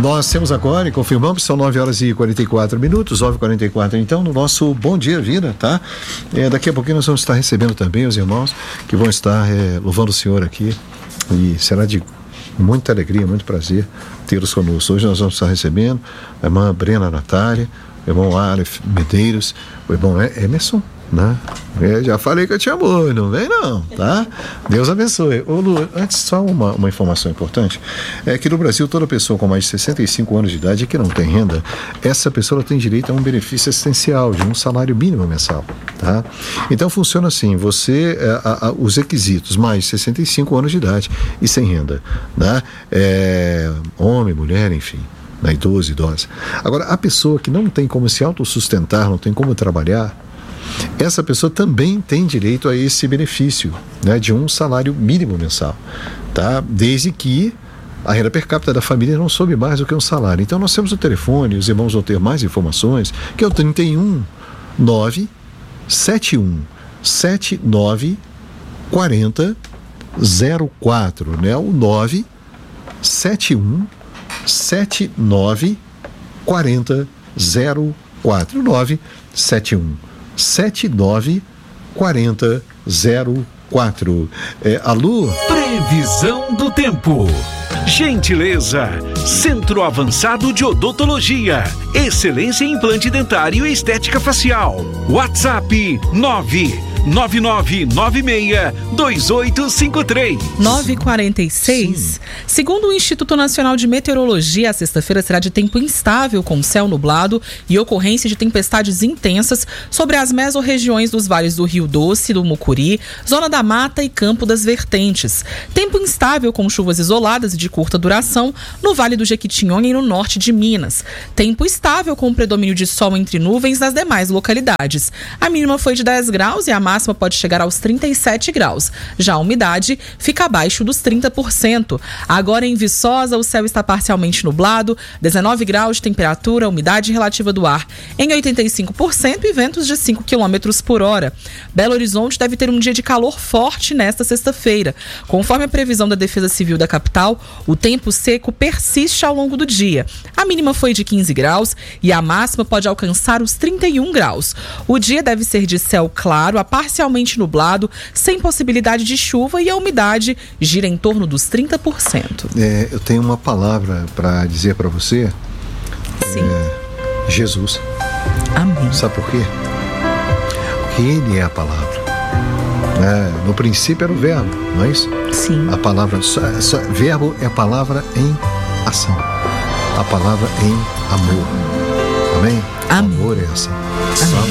Nós temos agora, e confirmamos, são 9h44, 9h44, então, no nosso Bom Dia Vida, tá? Daqui a pouquinho nós vamos estar recebendo também os irmãos que vão estar louvando o Senhor aqui, e será de muita alegria, muito prazer tê-los conosco. Hoje nós vamos estar recebendo a irmã Brena Natália, o irmão Aleph Medeiros, o irmão Emerson, né? Já falei que eu te amo, não vem não, tá? Deus abençoe. Ô Lu, antes só uma informação importante, é que no Brasil toda pessoa com mais de 65 anos de idade que não tem renda, essa pessoa tem direito a um benefício assistencial de um salário mínimo mensal, tá? Então funciona assim, você, os requisitos, mais 65 anos de idade e sem renda, né? Homem, mulher, enfim, né? Idoso, idosa. Agora, a pessoa que não tem como se autossustentar, não tem como trabalhar, essa pessoa também tem direito a esse benefício, né, de um salário mínimo mensal, tá? Desde que a renda per capita da família não sobe mais do que um salário. Então nós temos o telefone, os irmãos vão ter mais informações, que é o 31 971 79 40 04, né? O 971 79 40 04, 971 79 40 04. Alô? Previsão do tempo. Gentileza, Centro Avançado de Odontologia, excelência em implante dentário e estética facial. WhatsApp 999962853. 9h46. Segundo o Instituto Nacional de Meteorologia, a sexta-feira será de tempo instável, com céu nublado e ocorrência de tempestades intensas sobre as mesorregiões dos vales do Rio Doce, do Mucuri, Zona da Mata e Campo das Vertentes. Tempo instável com chuvas isoladas e de curta duração no Vale do Jequitinhonha e no norte de Minas. Tempo estável com predomínio de sol entre nuvens nas demais localidades. A mínima foi de 10 graus e a máxima pode chegar aos 37 graus. Já a umidade fica abaixo dos 30%. Agora em Viçosa, o céu está parcialmente nublado, 19 graus de temperatura, umidade relativa do ar em 85% e ventos de 5 km por hora. Belo Horizonte deve ter um dia de calor forte nesta sexta-feira. Conforme a previsão da Defesa Civil da capital, o tempo seco persiste ao longo do dia. A mínima foi de 15 graus e a máxima pode alcançar os 31 graus. O dia deve ser de céu claro a parcialmente nublado, sem possibilidade de chuva, e a umidade gira em torno dos 30%. Eu tenho uma palavra para dizer para você. Sim. Jesus. Amém. Sabe por quê? Porque Ele é a palavra. No princípio era o verbo, não é isso? Sim. A palavra, verbo é a palavra em ação. A palavra em amor. Amém? Amém. Amor é ação. Amém.